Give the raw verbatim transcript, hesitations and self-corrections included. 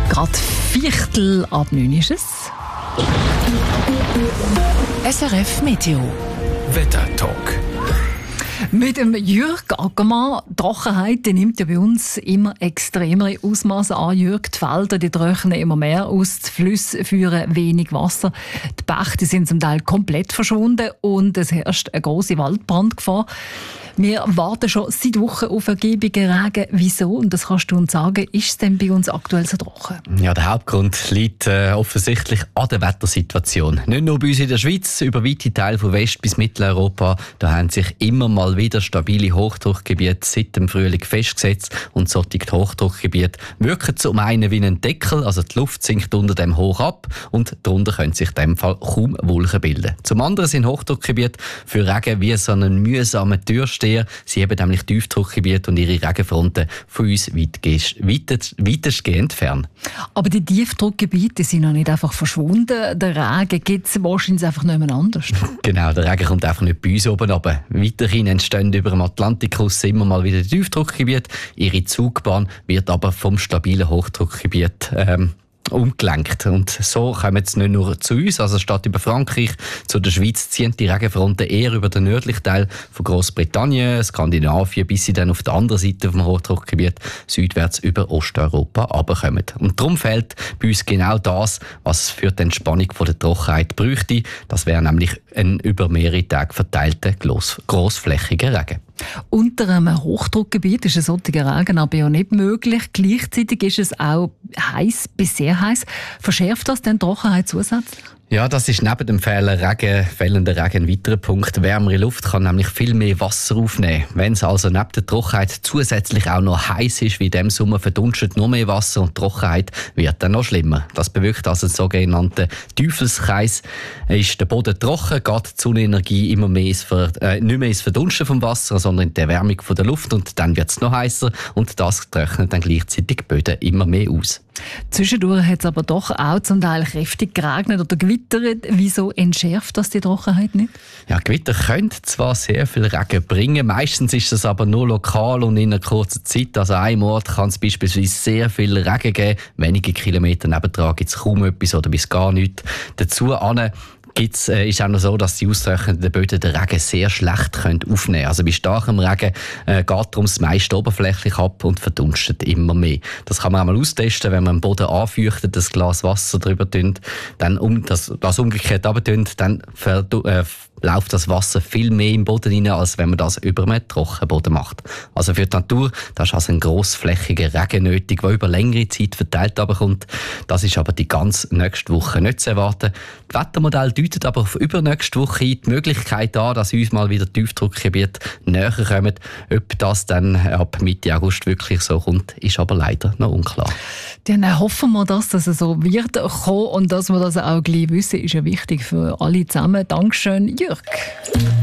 Gerade Viertel ab neun ist es. S R F Meteo. Wettertalk. Mit dem Jürg Ackermann. Die Trockenheit die nimmt ja bei uns immer extremere Ausmaße an. Jürg, die Felder die trocknen immer mehr aus, die Flüsse führen wenig Wasser. Die Bäche die sind zum Teil komplett verschwunden und es herrscht eine grosse Waldbrandgefahr. Wir warten schon seit Wochen auf ergiebigen Regen. Wieso? Und das kannst du uns sagen, ist es denn bei uns aktuell so trocken? Ja, der Hauptgrund liegt äh, offensichtlich an der Wettersituation. Nicht nur bei uns in der Schweiz, über weite Teile von West- bis Mitteleuropa, da haben sich immer mal wieder stabile Hochdruckgebiete seit dem Frühling festgesetzt und solche Hochdruckgebiete wirken zum einen wie ein Deckel, also die Luft sinkt unter dem hoch ab und darunter können sich in dem Fall kaum Wolken bilden. Zum anderen sind Hochdruckgebiete für Regen wie so einen mühsamen Türsteher. Sie haben nämlich Tiefdruckgebiete und ihre Regenfronten von uns weitestgehend fern. Aber die Tiefdruckgebiete sind noch nicht einfach verschwunden. Der Regen gibt es wahrscheinlich einfach nicht mehr anders. Genau, der Regen kommt einfach nicht bei uns oben runter. Weiterhin entstehen über dem Atlantik aus immer mal wieder Tiefdruckgebiete. Ihre Zugbahn wird aber vom stabilen Hochdruckgebiet ähm, umgelenkt. Und so kommen sie nicht nur zu uns, also statt über Frankreich zu der Schweiz ziehen die Regenfronten eher über den nördlichen Teil von Großbritannien, Skandinavien, bis sie dann auf der anderen Seite vom Hochdruckgebiet südwärts über Osteuropa runterkommen. Und darum fehlt bei uns genau das, was für die Entspannung von der Trockenheit bräuchte. Das wäre nämlich ein über mehrere Tage verteilter gross, grossflächiger Regen. Unter einem Hochdruckgebiet ist ein solcher Regen aber ja nicht möglich. Gleichzeitig ist es auch heiß bis sehr heiß. Verschärft das denn die Trockenheit zusätzlich? Ja, das ist neben dem Regen, fehlenden Regen ein weiterer Punkt. Wärmere Luft kann nämlich viel mehr Wasser aufnehmen. Wenn es also neben der Trockenheit zusätzlich auch noch heiß ist wie in diesem Sommer, verdunstet noch mehr Wasser und die Trockenheit wird dann noch schlimmer. Das bewirkt also den sogenannten Teufelskreis. Ist der Boden trocken, geht die Sonnenenergie immer mehr ins Ver, äh, nicht mehr ins Verdunsten vom Wasser, sondern in die Erwärmung von der Luft und dann wird es noch heißer und das trocknet dann gleichzeitig die Böden immer mehr aus. Zwischendurch hat es aber doch auch zum Teil kräftig geregnet oder gewittert. Wieso entschärft das die Trockenheit nicht? Ja, Gewitter können zwar sehr viel Regen bringen, meistens ist es aber nur lokal und in einer kurzen Zeit. Also an einem Ort kann es beispielsweise sehr viel Regen geben, wenige Kilometer nebendran gibt es kaum etwas oder bis gar nichts. Dazu an Gibt's, äh, ist auch noch so, dass die austrocknenden Böden den Regen sehr schlecht können aufnehmen können. Also bei starkem Regen äh, geht darum das meiste oberflächlich ab und verdunstet immer mehr. Das kann man auch mal austesten, wenn man den Boden anfeuchtet, das Glas Wasser drüber tünt, dann um das, das umgekehrt runtertünt, dann verdu- äh, läuft das Wasser viel mehr im Boden rein, als wenn man das über einem Trockenboden macht. Also für die Natur, da ist also ein grossflächiger Regen nötig, der über längere Zeit verteilt kommt. Das ist aber die ganze nächste Woche nicht zu erwarten. Das Wettermodell deutet aber auf übernächste Woche die Möglichkeit an, dass uns mal wieder Tiefdruckgebiete näher kommen. Ob das dann ab Mitte August wirklich so kommt, ist aber leider noch unklar. Dann hoffen wir, dass das so wird kommen und dass wir das auch gleich wissen, ist ja wichtig für alle zusammen. Dankeschön, Jürg.